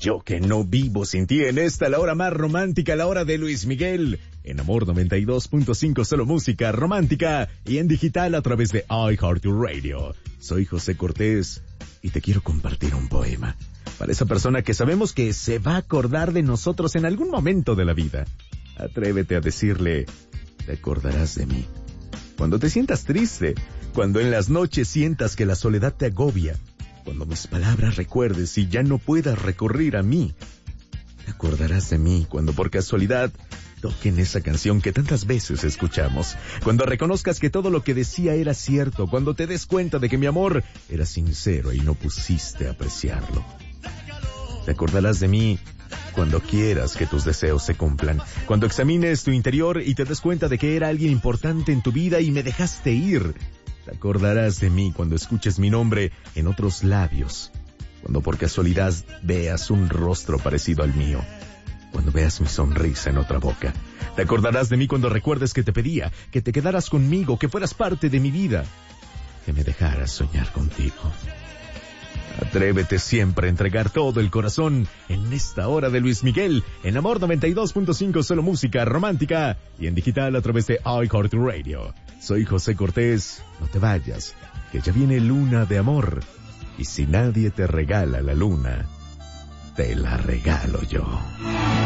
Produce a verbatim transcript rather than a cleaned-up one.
yo que no vivo sin ti en esta, la hora más romántica, la hora de Luis Miguel. En Amor noventa y dos punto cinco, solo música romántica y en digital a través de iHeartRadio. Soy José Cortés y te quiero compartir un poema para esa persona que sabemos que se va a acordar de nosotros en algún momento de la vida. Atrévete a decirle, te acordarás de mí. Cuando te sientas triste, cuando en las noches sientas que la soledad te agobia, cuando mis palabras recuerdes y ya no puedas recurrir a mí, te acordarás de mí cuando por casualidad toquen esa canción que tantas veces escuchamos, cuando reconozcas que todo lo que decía era cierto, cuando te des cuenta de que mi amor era sincero y no pusiste a apreciarlo. Te acordarás de mí cuando quieras que tus deseos se cumplan, cuando examines tu interior y te des cuenta de que era alguien importante en tu vida y me dejaste ir. Te acordarás de mí cuando escuches mi nombre en otros labios, cuando por casualidad veas un rostro parecido al mío, cuando veas mi sonrisa en otra boca. Te acordarás de mí cuando recuerdes que te pedía, que te quedaras conmigo, que fueras parte de mi vida, que me dejaras soñar contigo. Atrévete siempre a entregar todo el corazón en esta hora de Luis Miguel, en Amor noventa y dos punto cinco, solo música romántica y en digital a través de iHeartRadio. Soy José Cortés, no te vayas, que ya viene Luna de Amor y si nadie te regala la luna, te la regalo yo.